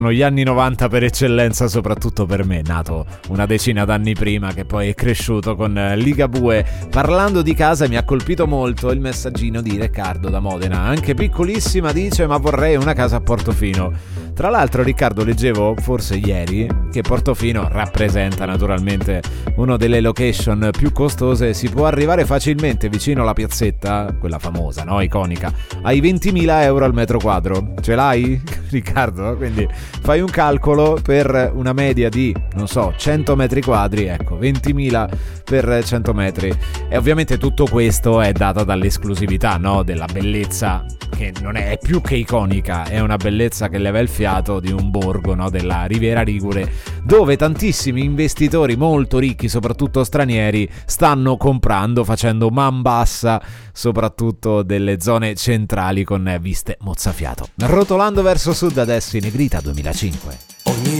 Gli anni 90 per eccellenza, soprattutto per me, nato una decina d'anni prima, che poi è cresciuto con Ligabue. Parlando di casa, mi ha colpito molto il messaggino di Riccardo da Modena, anche piccolissima, dice: ma vorrei una casa a Portofino. Tra l'altro, Riccardo, leggevo forse ieri che Portofino rappresenta naturalmente una delle location più costose. Si può arrivare facilmente vicino alla piazzetta, quella famosa, no? Iconica, ai 20.000 euro al metro quadro. Ce l'hai, Riccardo? Quindi fai un calcolo per una media di, non so, 100 metri quadri, ecco, 20.000 per 100 metri. E ovviamente tutto questo è dato dall'esclusività, no? Della bellezza, che non è più che iconica, è una bellezza che leva il fiato di un borgo, no? Della Riviera Ligure, dove tantissimi investitori molto ricchi, soprattutto stranieri, stanno comprando, facendo man bassa, soprattutto delle zone centrali con viste mozzafiato. Rotolando verso sud adesso in Negrita 2005.